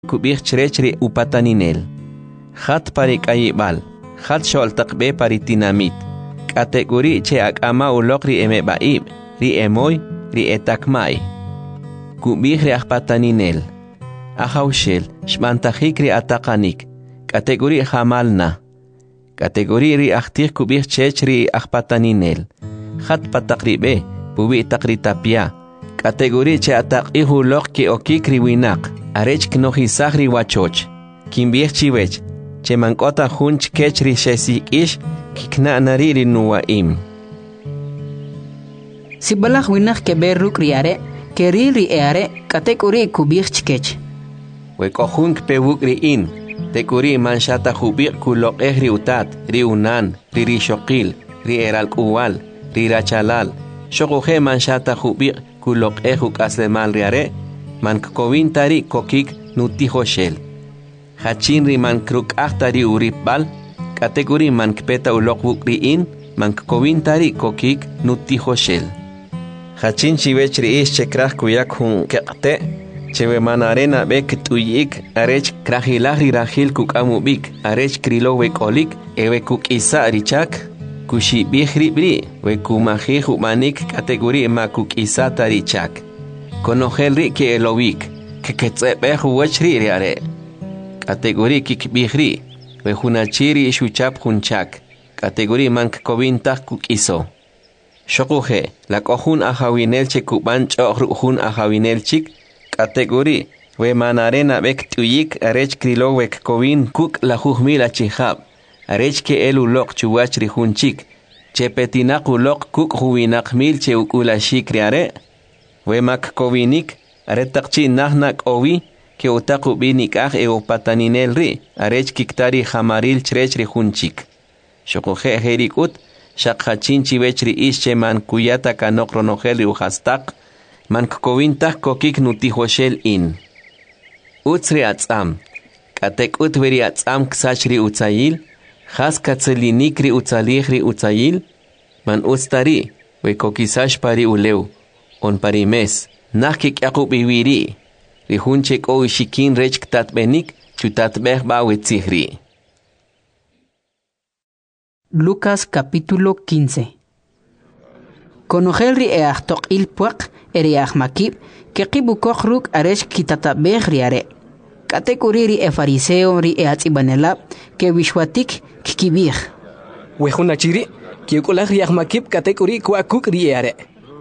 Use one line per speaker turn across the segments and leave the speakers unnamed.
kubih chrechri upataninel. Hat parik ayibal, hat sholtak be paritinamit. Kategori che akama ulok ri eme baib, ri emoy, ri etakmai. Kubih ri akpataninel. Ahaushel, shmantajik ri atakanik. Kategori hamalna. Kategori ri aktir kubih chech ri akpataninel. Hat patakribe, pubi takritapia. Kategori che atak ihulok ki okik ri winak. Arech knohisag ri wachoch. Kimbih chiwech. Che mankota hunch kech ri shesik ish. Kikna nari ri nuwaim.
Si balak winak ke berruk riare. Ke ri eare. Kategori kubih chkech.
Wekohunk pewuk ri in. Tekuri manshata hubik kulok ri utat. Ri unan. Ri shokil. Ri eral kuwal. Ri rachalal. Shokuhe manshata hubik kulok huk aslemal riare. Mankkovin tari kokik nutihoshel. Hachin ri mankruk ahtari uripbal. Kategori mankpeta ulok wukri in. Mankkovin tari kokik nutihoshel. Hachin chivech ri ish chekrach kuyak hun kekte. Chewe manarena bek tuyik. Arech krahilahri rahil kuk amubik. Arech krilo wekolik. Ewe kuk isa richak. Kushi bihri bri. We kumahi humanik kategori makuk isa tarichak. Konogel ri ke elowik. Que ketzepehu wachri riare. Kategori kik bihri. We hunachiri shuchap hunchak. Kategori mank kovintak kuk iso. Shokuhe. La kohun ahawinel che kuban chohun ahawinel chik. Kategori. We manarena bek tuyik arech krilo wek kovin kuk la juhmila chihab. Arech ke elulok chuwachri hunchik. Che petinak ulok kuk huwinak mil che ukula shikriare. We mak kovinik. Aretakchi nahnak owi. Ke utaku binik eopataninel ri. Arech kiktari hamaril chrechri hunchik. Shokuhe herikut. Shakhachin chivechri ische man kuyata kanok ronogeli uhastak. Man kovintak kokik nutihoshel in. Utsri atzam. Katek utveri atzam ksachri utzayil. Has katzelinikri utzalihri utzayil. Man ustari. We kokisash pari uleu. On parimes. Nakik yakub iwiri. Rihunchek o shikin rech ktatbenik. Chutatbeh bawetzihri.
Lucas capítulo 15. Conogel ri eachtok ilpuak eriach makib. Que kibukok ruk aresh kitatabeh riare. Kategori ri fariseo ri eatzibanelab. Que wishwatik kikibih.
Wehunachiri. Kiukulak riach makib kategori kuakuk riare.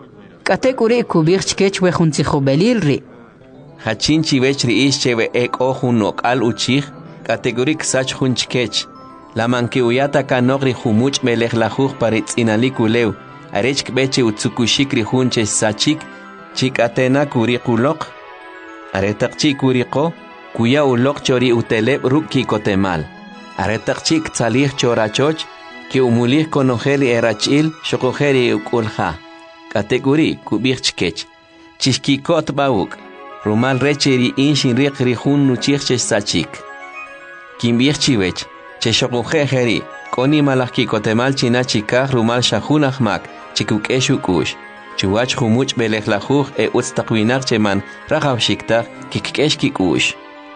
Kategori kubih chkech wehuntzihobelil ri.
Hachin chivech ri ischewe ek ohunok al uchich. Kategori ksach hunchkech. La mankiuyata kanogri humuch melech lajuj paritz inalikuleu. Arech kbeche utsukushik ri hunche sachik. Chik atena kuri kulok. Aretakchi kuriko. Kuya ulok chori uteleb ruki kotemal. Aretakchi ktsalih chorachoch. Ki umulih konogeli erachil shokogeri ukulha. Kategori kubich chkech. Chishkikot bauk. Rumal recheri inshin rik rihun nuchich sachik. Kimbich chiwech. Che shokogeri. Koni malaki kotemal chinachikah rumal shahunahmak. Chikukeshukush. Chuwach humuch belejlajuj utztakwinak cheman rajab shiktak kikeshkikush.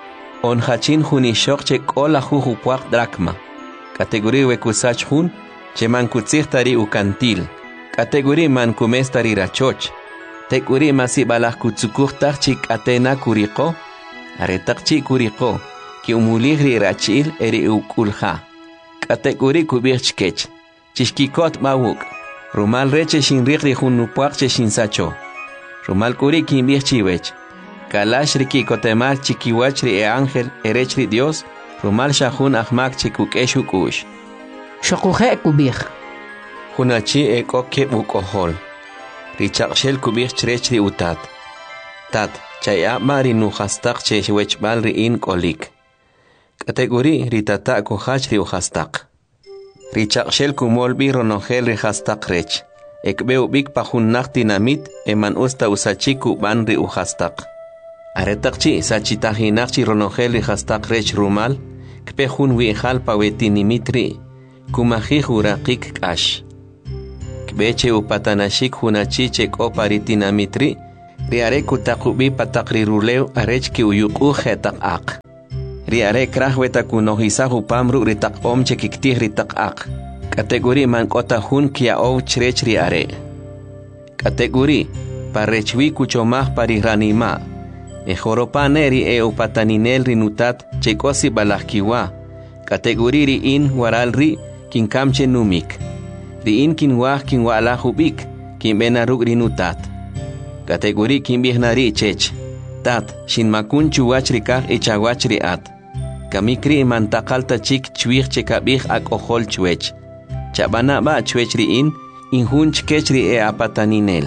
On hachin hunishok che kola jujupuak drakma. Kategori wekusach hun cheman kutsihtari ukantil. Kategori man kumestari rachoch. Tekuri masibalaj kutsukuhtak chik atena kuriko. Aretak chik kuriko. Ki umulihri rachil eri ukulha. Kategori kubirchkech. Chishkikot mawuk. Rumal reche shin rikri hunupuak che shin sacho. Rumal kuri kimbih chiwech. Kalash riki kotemal chikiwachri ángel erechri Dios. Rumal shahun ahmak chikukeshukush.
Shokuhe kubih.
Hunachi ekoke bukohol. Richakshel kubih chrechri utat. Tat chaya mari nuhastak che wechbal ri in kolik. Kategori ritata kohachri uhastak. Richakshel kumolbi ronogel rihastak rech. Ekbeu bik pahunnak dinamit eman usta usachiku banri uhastak. Aretakchi sachitahinakchi ronogel rihastak rech rumal. Kpehun wihal pawetinimitri. Kumahi hurakik kash. Kbeche upatanashik hunachichek oparitinamitri. riare kutakubi patakriruleu arech ki uyuku hetak ak. Riare krah weta kunohisa hupamru ritak om chekiktih ritak ak. Kategori man kota hun kia ou chrech riare. Kategori parechwi kuchomah pariranima. Ejoropa ri upataninel rinutat chekosi balahkiwa. Kategori ri in waral ri kinkamche numik. Ri in kinwah kinwala hubik kinbenaruk rinutat. Kategori kinbihnari chech. Tat shinmakun chuwach rikah echawach riat. Kamikri mantakalta chik chwich chekabih ak ohol chwech. Chabana ba chwech ri in hunch kech ri apataninel.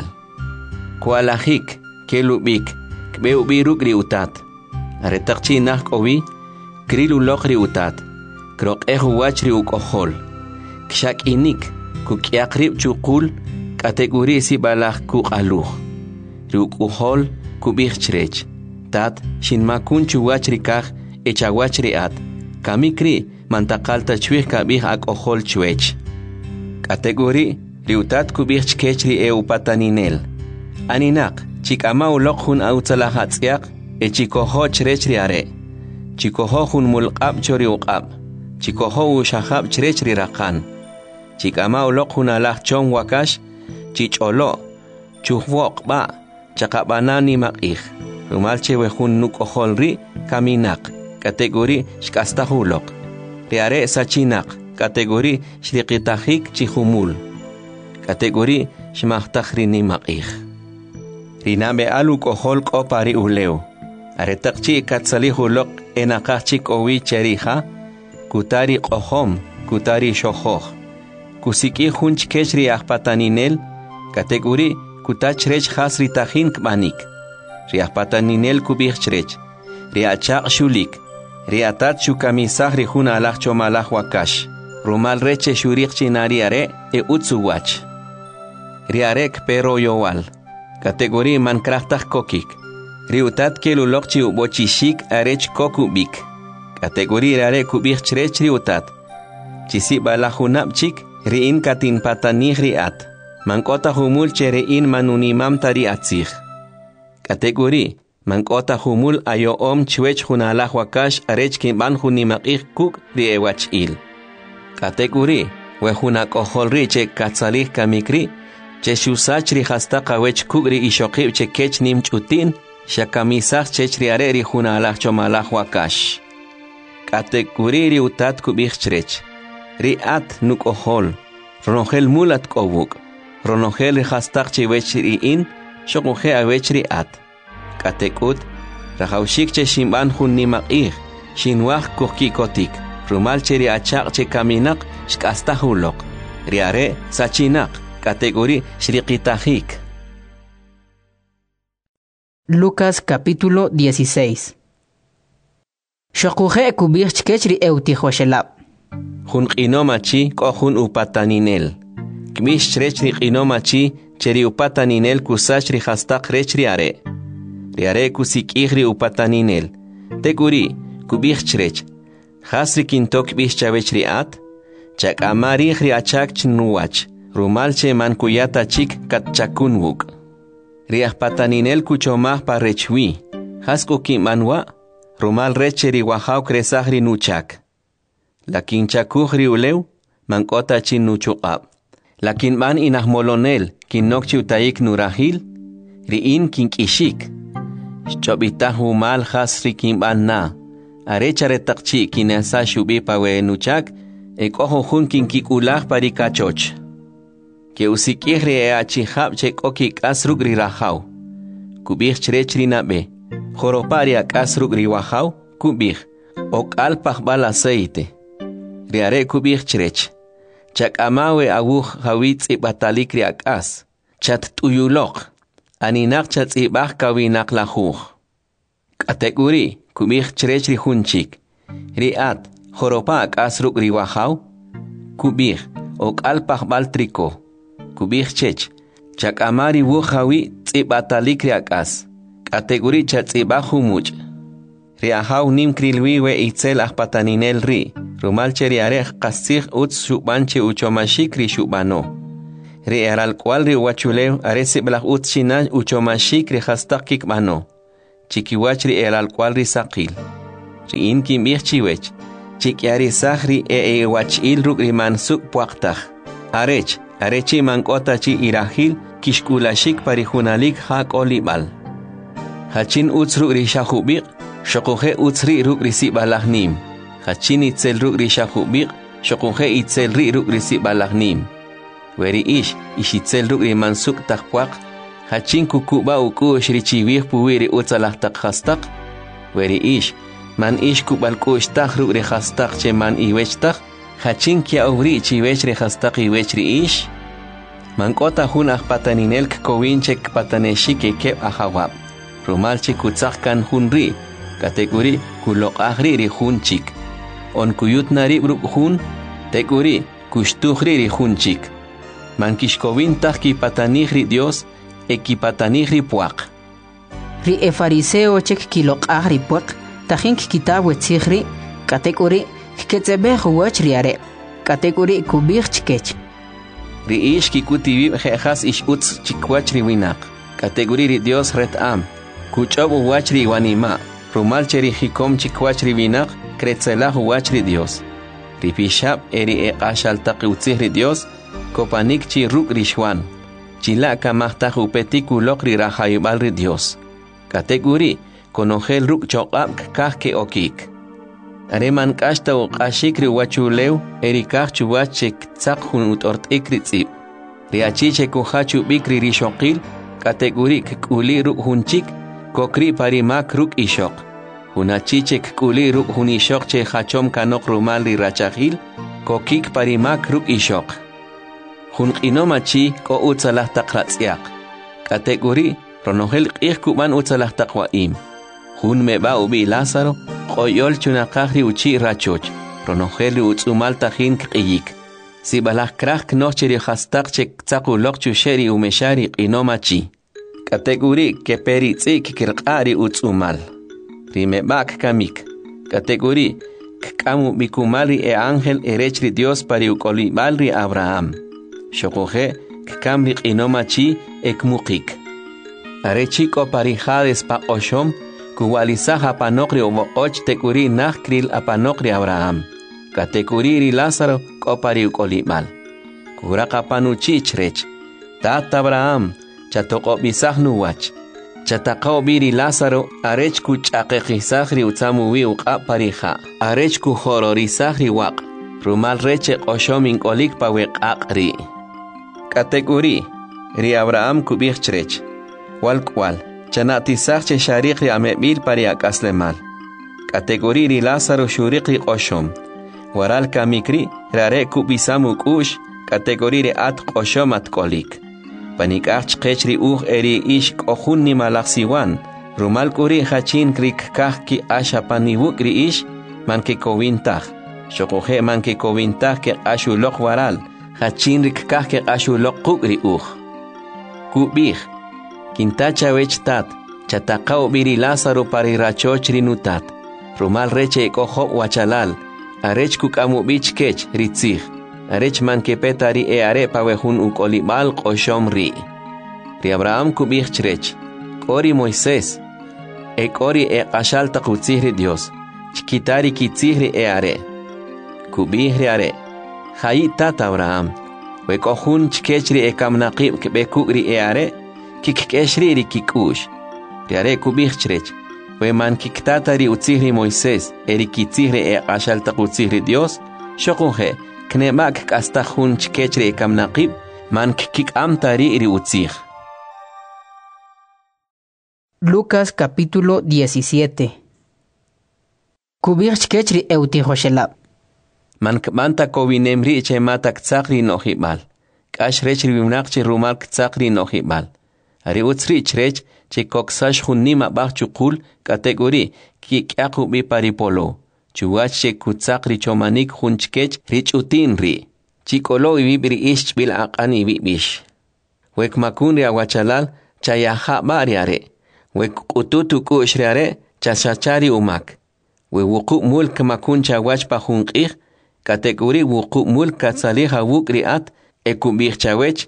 Kualahik kelubik kbeubiruk ri utat. Aretakchi nah kowi krilulok ri utat. Krok ehuwach ri ukohol. Kshak inik kukiakrib chukul kategori si balah kukaluh. Ri ukuhol kubih chrech. Tat shinmakun chuwach rikah echawach riat. Kamikri mantakalta chwih kabih ak ohol chwech. Kategori riutat kubih chkech ri upataninel. Aninak chikama ulok hun autzalahatzyak chikoho chrech riare. Chikoho hun mulqab chori uqab. Chikoho ushahab chrech rirakan. Chikama ulok hun alah chong wakash chicholo chuhwok ba chakabanani makih. Rumalche wehun nuk ohol ri kaminak. Kategori shkastahulok. Riare sachinak. Kategori shriqitahik chihumul. Kategori shmahtahrini makih. Rinabe alu kohol ko pari uleu. Aretakchi katsalihulok enakachik owi cheriha. Kutari kohom, kutari shohoh. Kusiki hunch kechri ahpataninel. Kategori kutachrech hasritahin kbanik. Riahpataninel kubichrech. Riachak shulik. Riatat shukamisah rihuna alah chomalah wakash. Rumal reche shurik chinariare utsuwach. Riarek pero yowal. Kategori mankrahtah kokik. Riutat kelulok chi ubochishik arech kokubik. Kategori riare kubich chrech riutat. Chisi balahunap chik riin katin patanih riat. Mankota humul cherein manunimam tari atzich. Kategori mankota humul ayo om chwech hunalah wakash arech kimban hunimakih kuk riewach il. Kategori wehunak ohol riche katsalih kamikri che shusach ri hasta kawech kugri ishokib che kech nim chutin shakamisach chech riare ri hunalah chomalah wakash. Kategori ri utat kubich chrech. Ri at nuk ohol. Ronogel mulat kobuk. Ronogel ri hastach che wech ri in shokuhe awech ri at. Katekut rahaushik che shimban hun nimakih shinwah kuhkikotik. Rumal che ri achak che kaminak shkastahulok. Riare sachinak. Kategori shriqitahik.
Lucas capítulo 16. Shokuhe kubich chkechri eutihoshelab.
Hun qinomachi ko hun upataninel. Kmish chrechri qinomachi cheri upataninel kusachri hastaq rechri are. Riare kusikihri upataninel. Teguri kubich chrech. Hasri kintok bich chavechri at. Chak amarihri achak chnuwach. Rumalche mankuyata chik katchakunwuk. Riah pataninel kuchomah parechwi. Hasku kimanwa. Rumal recheri wahau kresahri nuchak. Lakin chakuhri uleu mankota chin nuchukab. Lakin man inahmolonel kinokchi utaik nurahil. Riin kinkishik. Chobitahu mal hasri kimban na. Arechare takchi kinasa shubi pawe nuchak. Ekoho hun kinkikulah parikachoch. Que usikihri achihab chek okik asrugri rahau. Kubich chrechri nabe. Joroparia asrugri wahau. Kubich. Ok alpah bal aceite. Riare kubich chrech. Chak amawe awuh hawitz ibatalikri akas. Chat tuyulok. Aninak chat ibah kawinak lahuh. Kategori kubich chrechri hunchik. Riat. Joropa asrugri wahau. Kubich. Ok alpah bal triko. Kubich chech. Chak amari wuhawi tzibatalikri akas. Kategori chat tsibahu much. Riahau nim krilwiwe itzel ahpataninel ri. Rumalche riarech kasich utz shubanche uchomashik ri shubano. ri eral cual ri wachuleo aresi blach utshinan uchomashik ri hastakik mano. Chikiwach ri eral cual ri sakil. Ri inkim chiwech. Chikyari sahri wachil ruk ri mansuk puaktach. Arechi mankota chi irahil kishkulashik parihunalik hak olibal. Hachin utsruk ri shahubik, shokuhe utsri ruk ri sibalahnim. Hachin itzel ruk ri shahubik, shokuhe itzel ri ruk ri sibalahnim. Weri ishitzel ruk ri mansuk takpuak, hachin kukuba ukush ri chiwih puwiri utsalah tak hastak. Weri man kubal kush tak ruk ri hastak che man iwechtak, hachin kia uvri chiwech ri hastak iwech ri Mankota hun pataninel kowinchek pataneshike kep ahawab. Rumalchi kutzakkan hunri, kategori kulok ahri hunchik. On kuyut nari bruk hun, teguri kushtuhri hunchik. Mankishkovin taki patanihri Dios, ekipatanihri puak.
Ri fariseo chek kilok ahri puak, tajink kitabu tzihri, kategori ketsebeh wachriare, kategori kubich chkech.
Ri kikutibib jejas utz chikwachri winak, kategori ri Dios retam. Kuchobu wachri wanima, rumalcheri hikom chikwachri winak, kretzelahu wachri Dios. Ripishab eri ashal taqiutzihri Dios, kopanik chi ruk rishwan. Chilaka mahtaj upetiku lokri rahayubal ri Dios. Kategori, konogel ruk chokab kahke okik. Areman kashta uqashikri wachuleu, eri kah chuwachek tzak utort ikritzib. Riachiche kuhachu bikri rishokil, kategori kuli ruk hunchik, kokri parimak ruk ishok. Hunachichek kuli ruk hunishok che hachom kanok rumal ri rachahil, kokik parimak ruk ishok. Hunqinomachi ko utsalah taqratzyak. Kategori ronogel qihkuban utsalah taqwaim. Hun meba ubi Lázaro, qoyol chunaqahri uchi rachoch. Ronogel utsumal tajin qiyik. Si balah krah knocheri hastak chek tsakulok chusheri umeshari qinomachi. Kategori keperi tzik kirqari utsumal. Rimebak kamik. Kategori kamu bikumali ángel erechri Dios pari ukolibalri Abraham. Shokoje kamri qinomachi ekmukik. Arechiko parijades pa oshom kuwalisaha panokri obokoch tekuri nakril apanokri Abraham. Kategori ri Lázaro kopari ukolibal. Kuraka panuchichrech. Tata Abraham chatoko bisahnu wach. Chataqao biri Lázaro arech kuchaqeqisahri utsamuwi uqa parija. Arech kuhororisahri waq. Rumal reche oshomin kolik pa weqaqri. Kategori ri Abraham kubichrech. Walkwal chanatisahche shariqri amebil pariak aslemal. Kategori ri Lázaro shuriqri oshom. Waral kamikri rare kubisamuk ush. Kategori ri at oshomat kolik. Panikach qechri eri kohunni malaksiwan. Rumal kuri hachin krik kahki asha paniwukri manke kowintah. Shokoje manke kowintah ke ashulok waral. Hachin rik kahke ashulok kukri Kubih. Kintacha wechtat. Chatakao biri Lázaro pari rachochri nutat. Rumal reche koho wachalal. Arech kukamu bich kech ritzih. Arech man ke petari are pawehun ukolibal qoshom ri. Ri Abraham kubich chrech. Kori Moisés. Kori ashal takutzihri Dios. Chikitari kitzihri are. Kubihri are. Hayi tat Abraham. We kohun chkechri kamnaqib kebekugri are. Kikeshri ri kikush. Ri are kubich chrech. We man kiktatari utzihri Moisés. Eri kitzihri ashal takutzihri Dios. Shokunje. Knemak kastahun chkechre kamnaqib man kik amtari iri utzih.
Lucas capítulo 17. Kubir chkechri eutihoshelab.
Man kmanta kovinemri che matak tsakri nohibal. Kash rechri vimnaqchi rumal tsakri nohibal. Ari utzri chrech che koksash hunnima bachukul kategori ki kyakubi paripolo. Chuwache kutzakri chomanik hunchkech rich utinri. Chikolo ibibri ish bil aqani ibibish. Wek makunri awachalal chayaha bariare. Wek ututu kushriare chashachari umak. We wuku mulk makuncha wachpa hunqih. Kategori wuku mulk katsaliha wukri at ekubich chawech.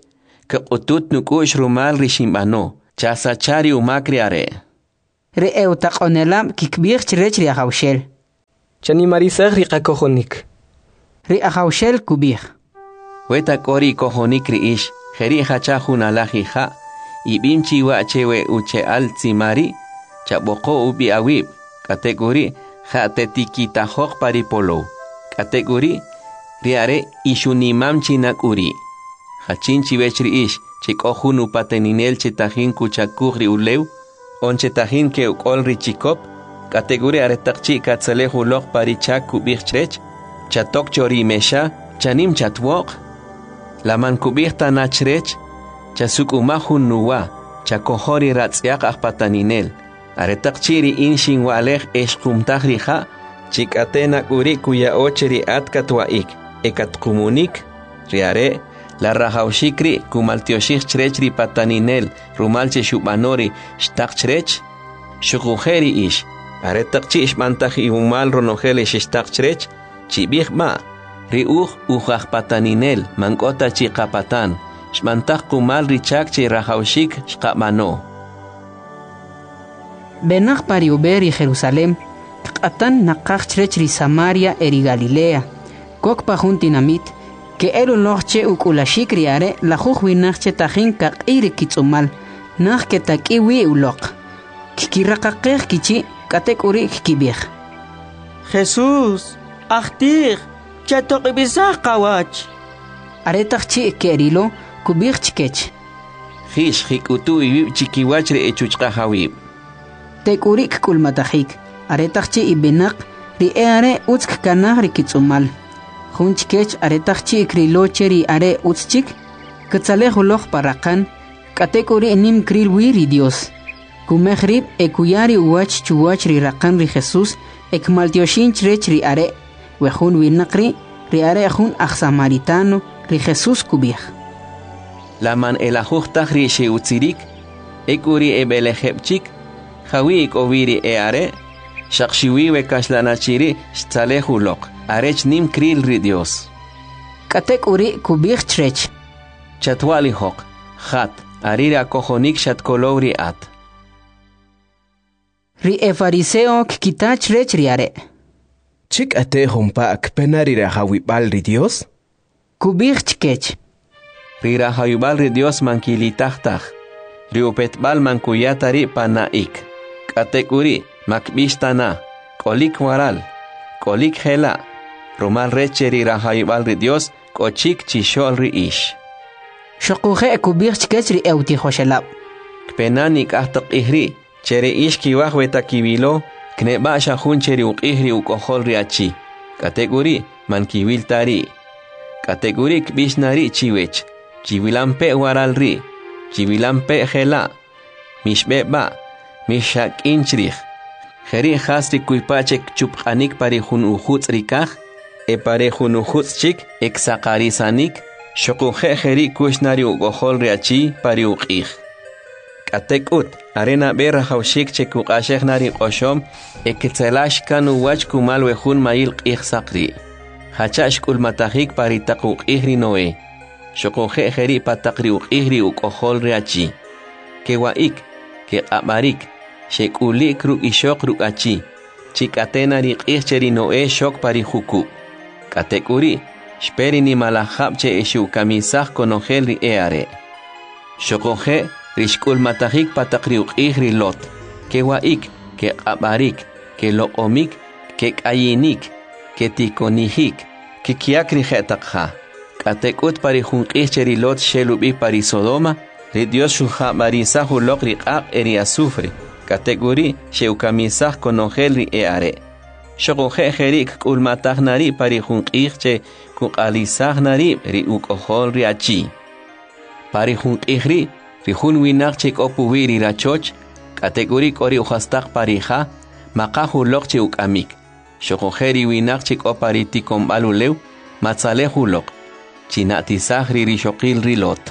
Kaqutut nukush rumal rishimbano. Chasachari umakri are.
Re eutaqonelam kikbir chrech ri ahaushel.
Chani marisag ri qakojonik.
Ri ahaushel kubir.
Weta kori kojonik ri ish. Jeri hachahun alajija. Ibimchi wa chewe uche al tsimari. Chaboko ubi awib. Kategori jatetikita hok paripolo. Kategori riare ishunimam chinakuri. Hachinchi vechri ish. Chikohun upateninel chetajin kuchakugri uleu. On chetajin ke ukolri chikop. Kategori aretakchi katzalehu lok parichak kubirchrech. Chatok chori mesha. Chanim chatwok. Laman kubirta nachrech. Chasuk umahun nuwa. Chakohori ratzyak akpataninel. Aretakchiri inshin walej eshkumtahrija. Chikatena kuri kuya ocheri atkatwaik. Ekatkumunik. Riare. La rajaushikri kumaltioshik chrechri pataninel. Rumalche shubanori. Shtak chrech. Shukujeri ish. Aretakchi ishmantaji umal ronojele shtak chrech. Chibig ma. Riuj ujaj pataninel. Mankota chikapatan. Shmantaj kumal richak chi rajaushik shkamano.
Benach pari uberi Jerusalem. Katan nakach chrechri Samaria eri Galilea. Kok pajuntinamit. Que ero noche ukulashik riare la jujuinachche tajin kak iri kitsumal. Nach que takiwi ulok. Kikirakakeh kichi katekuri kibir.
Jesús, ahtir, chatokibisah kawach.
Aretachchi kerilo kubir chikech.
Hish hikutu ibib chikiwachre echuchka hawib.
Tekurik kulmatahik. Aretachchi ibenak riare utsk kanah rikitsumal. Junchkech aretachchi krilocheri are utschik. Katzaleh uloch parakan. Katekuri nim kril wiri Dios. Kumehrib ekuyari uwach chuwach ri rakan ri Jesús. Ekmaltioshin chrech ri are. Wejun winakri ri are jun samaritano ri Jesús kubih.
Laman elajuchtach ri sheutzirik. Ekuri ebelejepchik. Jawi ikoviri are. Shakshiwi wekashlanachiri shtzalehulok. Arech nim kril ri Dios.
Katekuri kubih chrech.
Chatwali hok. Hat. Arira kojonik shatkolowri at.
Ri efariseo kikita chrech riare.
Chik ate hompa akpenari rahawibal ri Dios?
Kubih chkech.
Ri rahawibal ri Dios mankilitachtach. Ri upetbal mankuyatari panaik. Katekuri makbishtana. Kolik waral. Kolik hela. Rumal recheri rahawibal ri Dios. Kochik chishol ri ish.
Shokuje kubih chkech ri euti hoshelab.
Kpenanik ahtak ihri. Chere ish kiwaj wetakibilo. Kneba shahun cheri ukihri ukohol ri achi. Kategori mankiwil tari. Kategori kbishnari chiwech. Chiwilampe waral ri. Chiwilampe hela. Mishbeba. Mishak inchrich. Jeri hasri kuipachek chupanik pari hun ujuts rikaj. E pare hun ujuts chik. Eksakarisanik. Shokuje jeri kushnari ukohol ri achi pari ukih. Katekut, arena berra haushik chekuk ashek nari oshom, eketselash kanu wach kumal wehun mail qih sakri. Hachash kul matahik paritakuk ihri noe. Shokoje jeri patakri uk ihri uk ohol reachi. Kewaik, ke abarik, shekulik ru ishok ru achi. Chikatena ri qih cheri noe shok parihuku. Katekuri, shperi ni malahab che eshu kamisah konogel ri eare. Shokoje, Rishkul matahik patakriuk ihri lot. Ke waik, ke abarik, ke loomik, ke ayinik, ke tikonihik, ke kiakri hetakha. Katekut parihun icheri lot shelubi pari Sodoma, ri Dios shuha marisahu lokri ak eri azufre. Kategori sheukamisah konogel ri eare. Shokoje jerik kul matahnari parihun ichche kukalisah nari ri ukohol ri achi. Parihun ihri. Rihun winak chik opuwiri rachoch, kategori kori uhastak parija, makahu lok chik amik. Shokojeri winak chik opariti kombalulew, matzalehu lok, chinatisah rishokil rilot.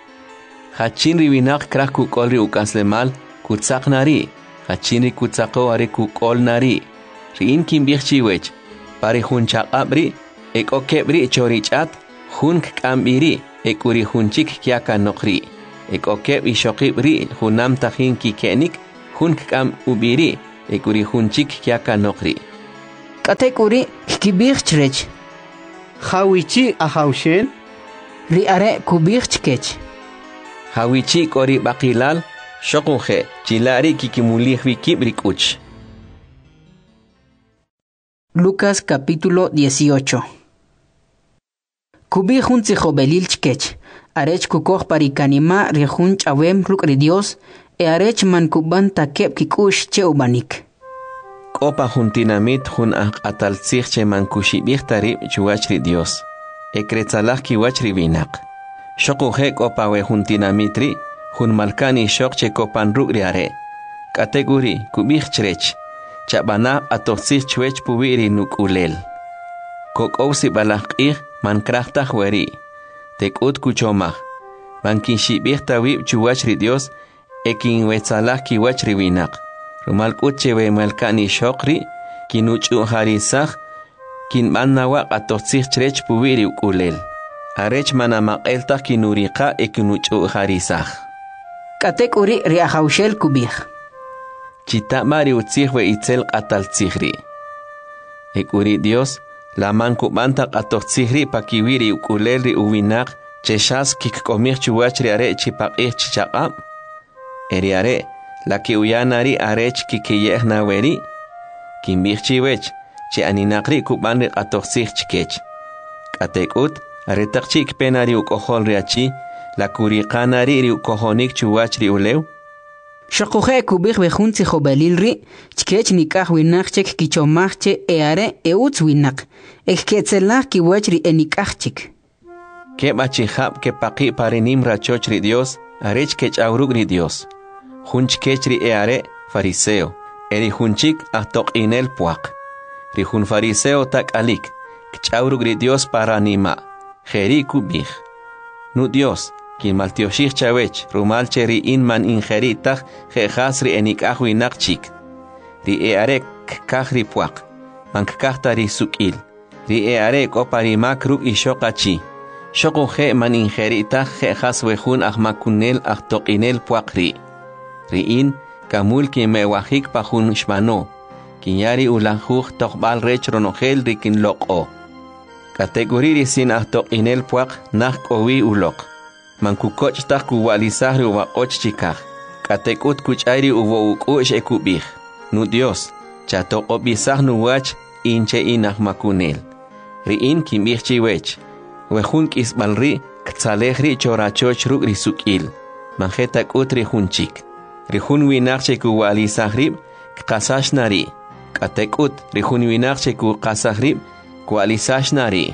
Hachin winak krak kukol ukaslemal, kutsak nari, hachin kutsako are kukol nari. Rin kimbich chiwech, parihun chakabri, ek okebri chorichat, hun kambiri, ekuri hunchik kiaka nokri ekokeb ishokib ri hunam tahin kikenik hunkam ubiri ekuri hunchik kiaka nokri
Katekuri kibirchrech.
Hawichi ahawshen.
Riare kubirchkech.
Hawichi kori bakilal shokunje chilari kikimulihwi kibrikuch.
Lucas capítulo 18. Kubi junzi jobelil chkech. Arech kukoh parikanima rihun chawem rukri Dios. E arech man kuban takep kikush che ubanik.
Kopa juntinamit jun ataltzich che mankushibich tarib chuachri Dios. Ekretzalach kiwachri binak. Shokunje kopa we juntinamitri jun malkani shok che kopan rukri are. Kategori kubich chrech. Chabana atotzich chwech pubiri nukulel. Kokousi balakih man krachtach weri. Tekut kuchomach. Man kinshibich tawib chuachri Dios. Ekin wetzalach kiwachri binak. Rumal kuchewe malkani shokri, kinuchu harisach, kin mannawa atotzich chrech pubiri ukulel. Arech manamakelta kinurika ekinuchu harisach.
Katek uri riahaushel kubih.
Chita mari utzihwe itzel ataltzihri. Ekuri Dios, la mankubanta atotzihri pakiwiri ukulelri uwinak, cheshas kikkomich chuachri are chipakih chichaqam. Eri are, la que uyanari arech kikiyeh naweri, kimbirchiwech, che aninakri kubanri atoxich chikech. Katekut, aretakchik penari ukohol riachi, la kurikanari ri ukohonik chuachri uleu.
Shokuhe kubih bejunzi jobelilri, chkech nikah winachchek kichomachche eare eutz winak, eketzelach kiwachri enikachchik.
Kebachihab ke paki parinim rachochri Dios, arech kech aurugri Dios. Hunch kechri eare fariseo, eri hunchik ahtok inel puak. Rihun fariseo tak alik, kchaurugri Dios para nima, jeri kubih. Nu Dios, kin maltioshich chawech, rumal cheri inman ingeri tak, jehasri enik ahuinak chik. Ri eare kahri puak, mankahtari sukil. Ri eare kopari makruk ishokachi. Shoko je man ingeri tak, jehas wehun ahmakunel ahtok inel puak ri. Riin kamul ki mewahik pahun shmano kinyari ulanjuj tokbal rech ronogel rikin loko kategori risin ahtok inel puak nah kowi ulok mankukoch tak kuwalisahri uwakoch chikaj katekut kuchairi uwo ukush ekubih nu Dios chatok obisah nuwach inche inah makunel riin kimih chiwech wehun kisbalri ktzalehri chorachoch ruk risukil manjetak utri hunchik Rihun winakche ku wali sahrib, kasash nari. Katekut, rihun winakche ku kasahrib, kualisash nari.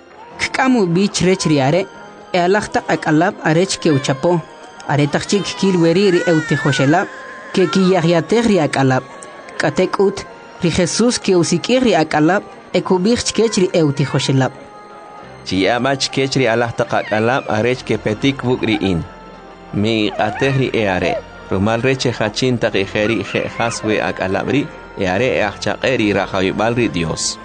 Kkamu bich rech riare, e alachta akalab arech ke uchapo. Aretachik kilweri ri eutejoshelab, ke kiyahyateh ri akalab. Katekut, ri Jesus ke usikir ri akalab, e kubich kech ri eutejoshelab.
Chiyabach kech ri alachta akalab arech ke petik buk ri in. Mi ateh ri eare. Rumal reche hachin takijeri haswe ak alabri, eare achaqeri rajawibalri Dios.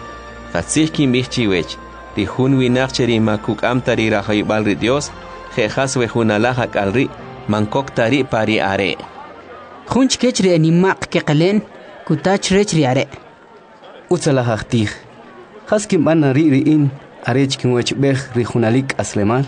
Hatzich kimbichiwech, rihun winacheri makuk amtari rajawibalri Dios, haswe hunalahak alri, mankok tari pari are.
Hunch kechri animak kekelen, kutach rechri are.
Utzalahachtig. Haskim banari riin, arech kinwech bech rihunalik aslemal.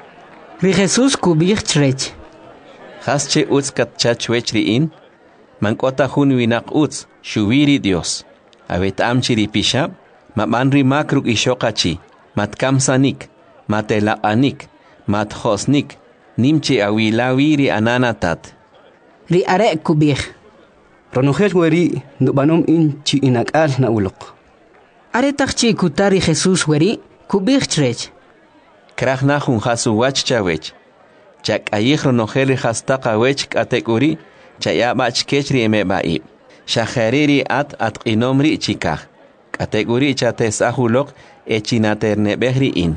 Ri Jesus kubich rech.
Hasche utz katchachwech riin, mankota hun winak utz, shubiri Dios. Avet amchiri pishab, mamanri makruk ishokachi, matkamsanik, matelaanik, mathosnik, nimchi awilawiri ananatat.
Ri are kubih.
Ronogel weri, nubanum in chi inakal na ulok.
Are takchi kutari Jesus weri, kubih trech.
Krachnahun hasu wach chawech. Chak ayihro nojeli hastaka wech katekuri, chayabach kechri emebaib. Shahariri at inomri chikah. Kategori chates ahulok echinaternebehri in.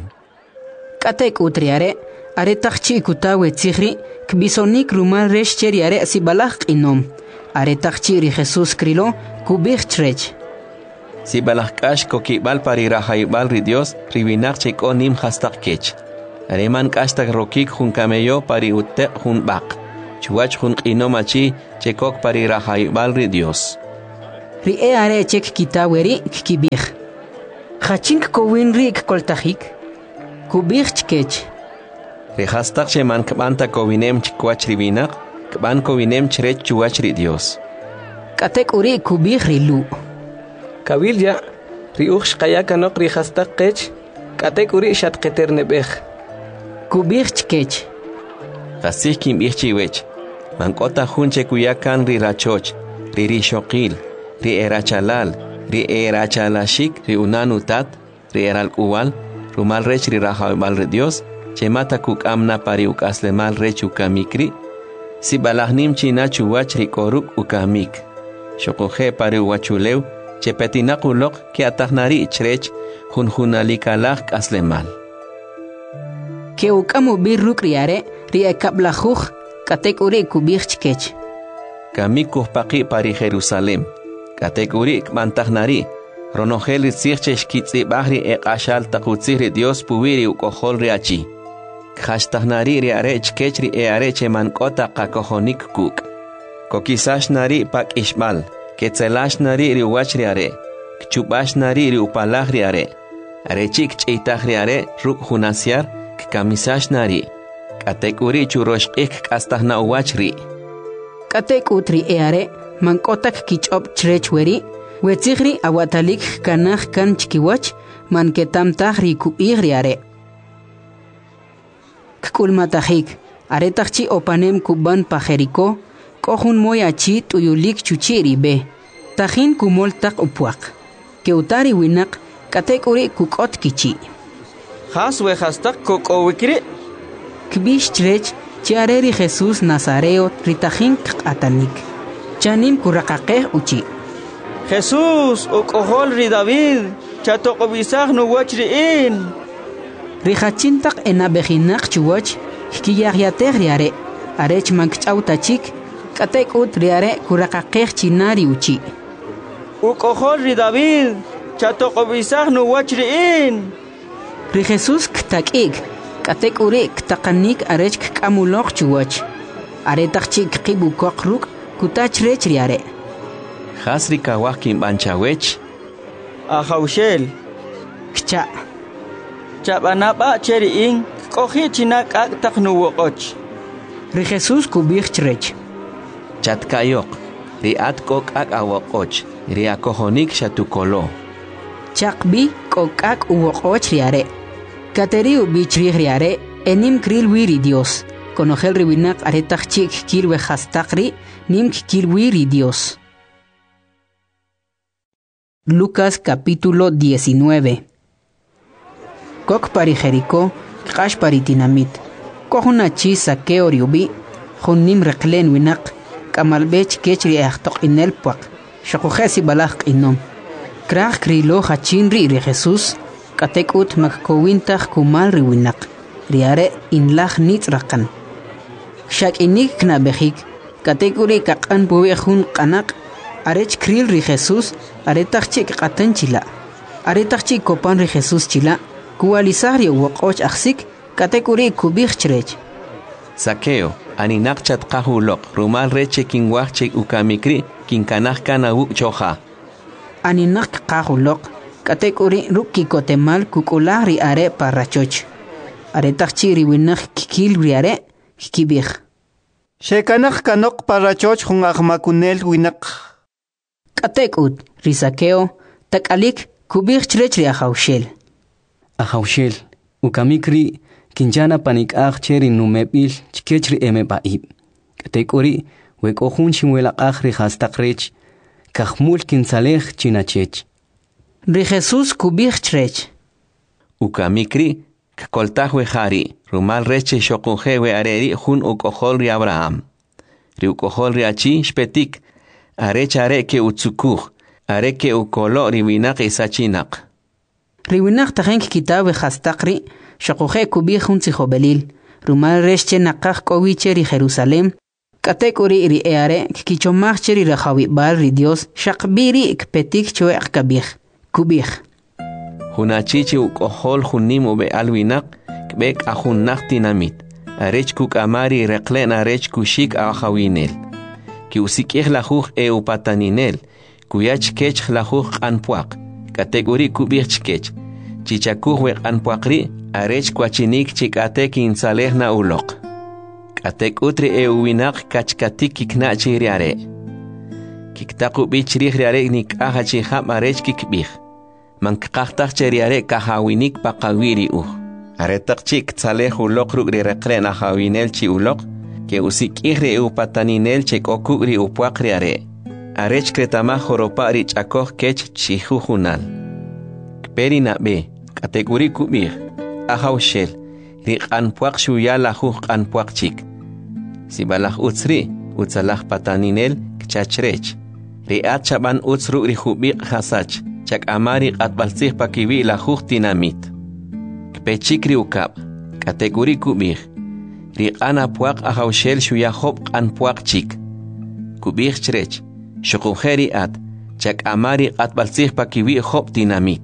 Katek utriare, are takchi kutawe tzihri, kbisonik rumal resh cheriare sibalach inom. Are takchi ri Jesus krilo, kubich trech.
Sibalach kash kokibal pari rahaibal ri Dios, ribinak cheko nim hastak kech. Areman kastak rokik hun camello pari utte hun bak. Chuach hun qinomachi chekok pari rahaibal ri Dios.
Ri are chek kitaweri kibih. Khachink kowin rik koltahik. Kubih chkech.
Ri hastak sheman kbanta kowinem chkwach ribinak, kban kowinem chrech chuach ri Dios.
Katek uri kubih rilu.
Kabilya, ri ukhsh qayakanok ri hastak qech, katek uri shat qeternebeh.
Kubih chkech.
Qasih kim ichchiwech. Mankota hunche kuyakan ri rachoch, ri rishoqil, ri erachalal, ri erachalashik, ri unanutat, ri eralkuwal, rumal rech ri rahaibal ri Dios, chemata kukamna pari ukaslemal rech ukamikri, si balahnim china chuwach ri koruk ukamik. Shokuhe pari uwachulew, chepetinakulok ki atahnari ichrech, hunalikalak aslemal.
Ke ukamu birruk riare, ri ekablajuj, katek uri kubih chkech.
Kamik kuhpaki pari Jerusalem, katek uri kmantahnari, ronojel tzirchesh kitzi bahri ekashal takutziri Dios puwiri ukohol riachi. Khashtahnari riare chkechri eare chemankota kakohonik kuk. Kokisash nari pak ishmal, ketzelash nari riwach riare, kchubash nari riupalaj riare, arechik cheitaj riare ruk hunasiar, kamisash nari. Katek uri churosh ik kastahna uwachri.
Katek utri eare, mankotak kichop chrechweri, wetzigri awatalik kanach kan chkiwach, manketamtah rikubih riare. Kkulmatahik, aretachchi opanem kuban pajeriko, kohun moyachi tuyulik chuchiri be. Tahin kumoltak upuak. Keutari winak, katek uri kukot kichi.
Haswe hastak kokowikri.
Kbish chrech, chiareri Jesús Nazareo ritahin atanik. Chanim kurakakeh uchi.
Jesús, okohol ri David, chatokobisag no wachriin.
Rihachintak enabehinak chuwach, hkiyahyateh riare, arech mankchautachik, katek ut riare kurakakeh chinari uchi.
Okohol ri David, chatokobisag no wachriin.
Ri Jesús ktakig, katek uri ktakanik arech kkamulok chuwach. Aretachik kibukok ruk, kutachrech riare.
Hasri kawakim banchawech.
Ahaushel.
Kcha.
Chabanaba cheriin, kohi chinak ak taknuwokoch.
Ri Jesús kubih chrech.
Chatkayok, riat kok ak awokoch, riakohonik shatukolo.
Chakbi kokak uwokoch riare. Kateriu bichrih riare, enim kril wiri Dios. Konogel riwinak aretachik kilwe hastakri, nim kilwiri Dios. Lucas capítulo 19. Kok pari Jericó, kash pari tinamit. Kohunachi sakeo riubi, hunim reklen winak, kamalbech kechri ahtok inel puak, shakujesi balak inom. Krach krilo hachinri ri Jesús, katekut makkowintach kumal riwinak, riare inlach nitzrakan. Shak inik knabehik, katekuri kakan buwehun kanak, arech kril ri Jesús, aretachik katan chila. Aretachik kopan ri Jesús chila, kualisari wakoch aksik, katekuri kubih chrech.
Sakeo, aninak chatkahulok, rumal reche kinwachche ukamikri, kinkanach kanawuk choja.
Aninak kahulok, katekuri ruki kotemal kukulari are parachoch. Aretachchi riwinak kikil riare, kikibih.
Shekanak kanok parachoch hun ahmakunel winak.
Katekut, risakeo, takalik, kubih chrech ri ahaushel.
Ahaushel, ukamikri, kinjana panik cheri numebil, chkechri emebaib. Katekori, wekohun chimwela ri hastakrech, kahmul kinsalech chinachech.
Ri Jesús kubih chrech.
Ukamikri, kakoltahwe hari, rumal reche shokunjewe areri hun ukohol ri Abraham. Ri ukohol ri achi shpetik, arech are ke utsukuj, are ke ukolo riwinak isachinak.
Riwinak tahenk kitabe hastakri, shakuje kubih hun tzihobelil, rumal reche nakach kowiche ri Jerusalem, katekuri ri eare, kichomach cheri rajawi bal ri Dios, shakbiri ikpetik choek kabih, kubih.
Hunachichi ukohol hunim ube alwinak, kbek ajunnaq tinamit. Arech kuk amari reqlen arech kushik ahawinel. Ki usikih lajuj upataninel. Kuyach kech lajuj anpuak. Kategori kubich kech. Chichakuj wek anpuakri arech kwachinik chikatek insalehna ulok. Katek utri uwinak kachkatik kiknachi riare. Kiktaku bich riare nik ahachi ham arech kikbih. Mankaktak cheriare kahawinik pakawiri Aretak chik tzaleh ulok rugri rekren ahawinel chi ulok, ke usikihri upataninel chek okugri upuakri are. Arech kretama joropa rich akoh kech chihujunal. Kperi na be, kategori kubir, ahaw shel, rik anpuak shuya lahuj anpuak chik. Sibalah utsri, utsalah pataninel kchachrech. Riat chaban utsru rihubik hasach, chak amari atbalsih pakiwi lahuj tinamit. Pechikri ukap, kategori kubir. Rik anapuak ahawshel shuya hop anpuak chik. Kubir chrech, shukujeri at, chak amari atbalsih pakiwi hop dinamit.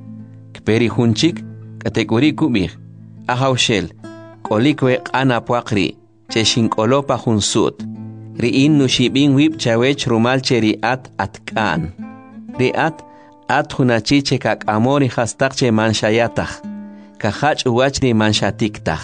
Kperi hunchik, kategori kubir. Ahawshel, kolikwe anapuak ri, cheshinkolopa hunsut. Riin nushibin wip chawech rumal cheri at kan. Ri at hunachiche kak amori hastak che manshayatach. Kahach uwachri manshatiktaj.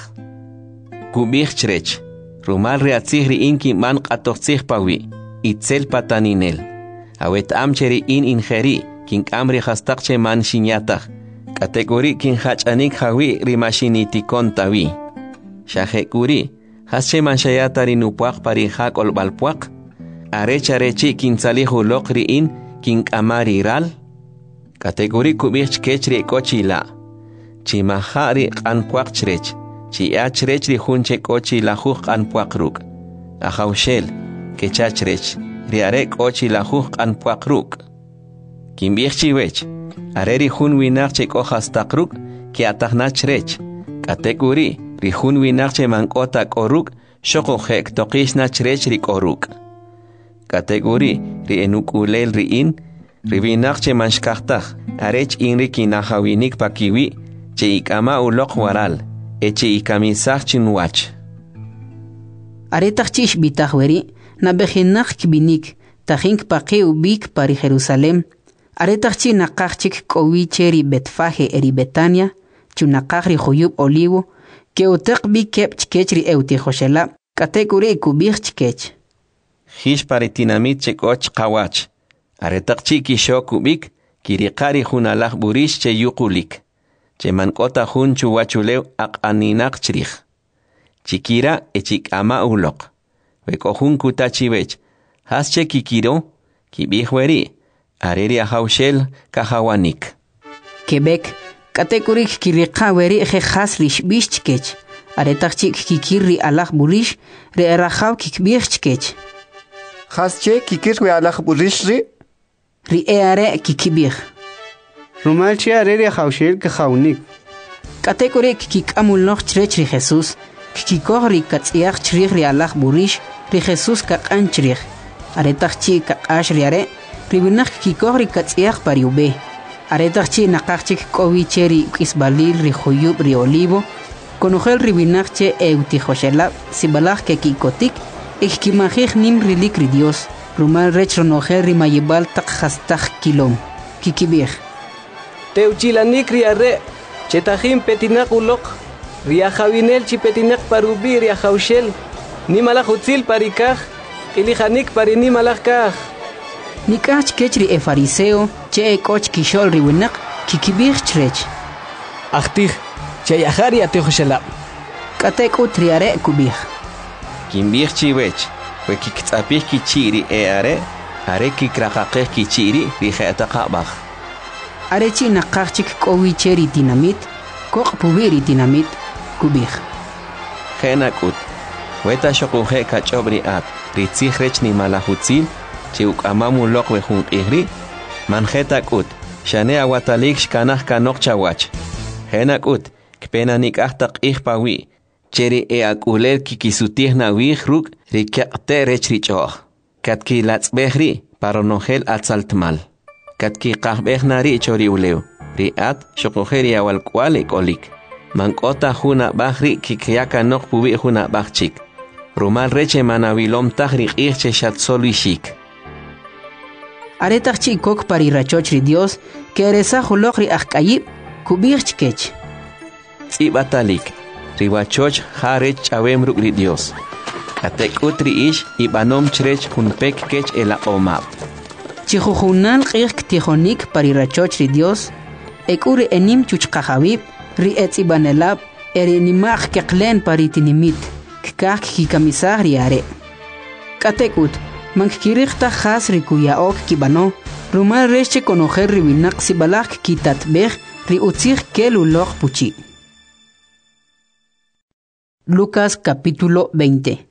Kubich chrech. Rumal reatzihri inki man qatoxtzih pawi. Itzel pataninel. Awet amcheri ingeri. Kink amri hastakche man shinyataj. Kategori kin hachanik hawi rimashinitikon tawi. Shahekuri. Hasche manshayatari nupuak pari hak olbalpuak. Arecharechi kin salihu lokri in. Kink amari ral. Kategori kubich kechri kochila. Chimahari anpuak chrech, chiachrech ri hunche kochi lajuj anpuak ruk. Ahawshel, kechachrech, riare kochi lajuj anpuak ruk. Kimbich chiwech, areri hun winak che kohastak ruk, ki ataknachrech. Kategori, ri hun winak che mankota koruk, shoko hek tokishna chrech ri koruk. Kategori, ri enukulel ri in, ri winak che manshkachtak, arech inri kinahawinik pakiwi, che ikama ulok waral, eche ikamisach chinwach.
Aretach chish bitahweri, na bejenach kibinik, tajink pake ubik pari Jerusalem. Aretach chi nakachik kowi cheri betfaje eri Betania, chunakachri joyub olivo, ke utek bi kep chkechri euti joshela, kategori kubich chkech.
Hish pari tinamit chekoch kawach. Aretach chi kisho kubik, kirikari hunalach burish che yukulik. Che mankota hun chuwachulew aninak chrij. Chikira echik ama ulok. Weko hun kutachivech. Hasche kikiro, kibihweri. Areri ahawshel kahawanik.
Quebec, kategorik kirikaweri hasrish bishchkech. Aretachik kikiri alach burish, re erahaw kikbirchkech.
Hasche kikirwe alach burish ri?
Ri eare kikibir.
Rumalchi areri ahawshel kahawnik.
Kategorik kikamul noch chrech ri Jesus. Kikikohri katziach chrich ri alach burish, ri Jesus kakan chrich. Aretachchi kakash riare, ribunach kikikohri katziach pariube. Aretachchi nakachik kowi cheri kisbalil ri joyub ri olivo. Konogel ribinachche eutijoshela, sibalach ke kikotik, ikimajich nim rilik ri Dios. Rumal rech ronogel ri mayibal tak hastach kilom. Kikibir.
Teuchilanik riare, chetajim petinak ulok, riajawinel chipetinak parubi riajawshel, nimalach utzil parikaj, ilijanik parini malachkaj.
Nikach kechri e fariseo, che e koch kishol riwinak, kikibir chrech.
Achtij, chayahari atejoshelab.
Katek utriare kubir.
Kimbir chiwech, we kiktzapih kichiri are kikraqaqeh kichiri rijetaqabaj.
Arechi nakachik kowi cheri dinamit, kok pubiri dinamit, kubir.
Genakut, weta shokuhe kachobri at, ritzih rech ni malahutzil, cheuk amamu lokwe hun ihri, manjetakut, shane awatalik shkanach kanok chawach. Genakut, kpenanik ahtak ihpawi, cheri eakulel kikisutih na wihruk, rikakte rech richoch. Katki latzbehri, paronogel atzaltmal. Katki qahbeh nari chori uleu, riat shokuheri awal kwalik olik. mankota huna bahri kikyaka nok pubi huna bahchik. Rumal reche manawilom tahri irche shatsolishik.
Aretach kok pari rachochri Dios, que eresa hulokri akayib, kubirchkech.
Ibatalik, riwachoch harech chawem rukri Dios. Katek utri ish ibanom chrech hunpek kech ela omap.
Chihujunal kirk tijonik pari rachochri Dios, ekuri enim chuchkajawib, ri etzibanelab, erinimach keklen pari tinimit, kak kikamisah riare. Katekut, mankirikta khas rikuya ok kibano, rumal reche conocer ribinak sibalak kitat bej, ri utzir kelulok puchi. Lucas capítulo 20.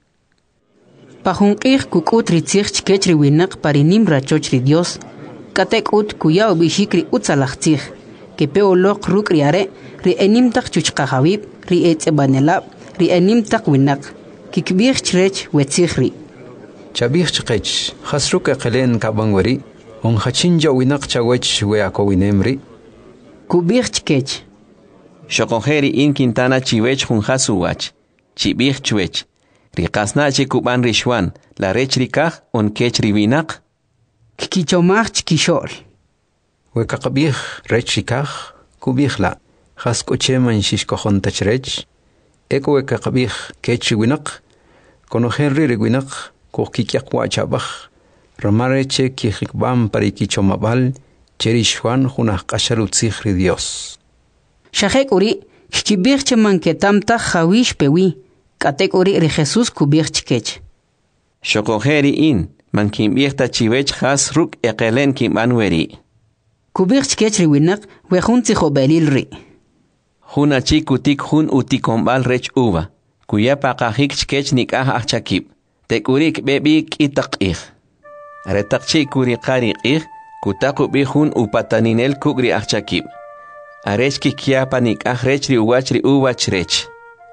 Pajunkir kukut ritzich kechri winak parinim rachochri Dios, katekut kuya obishikri utzalachtzich, que peolok ruk riare, ri enimtak chuchkajawib, ri etzebanelab, ri enimtak winak, kikbir chrech wetzichri.
Chabih chqech, khasruk aqlen kabangwari, on khachinja winak chawech weako winemri.
Kubir chkech.
Shokongeri in Quintana chiwech hunhasuwach, chibih chwech. Rikasna chikuban rishwan, la rech rikaj on kech ribinak.
Kikichomach chkishol.
Wekaqbih rech rikaj, kubih la, khaskocheman shishkohon tachrech. Eko wekaqbih kech winak, konohenri riwinak, kokikyak wachabach, ramareche kihikbam parikichomabal, cherishwan hunah kasharutzihri Dios.
Shahek uri, kibirche manketamta hawish pewi, katek uri ri Jesus kubirch kech.
Shokongeri in, mankimbirta chiwech has ruk ekelen kimbanweri.
Kubirch kech riwinak, wehunzi hobelil ri.
Huna chikutik hun utikombal rech uva, kuya pakahik chkech nikah achakib. Tekurik bebik itakih. Aretakchi kuri qarikih, kutaku bihun upataninel kugri achakib. Arechki kiapa nikah rech ri uwach rech.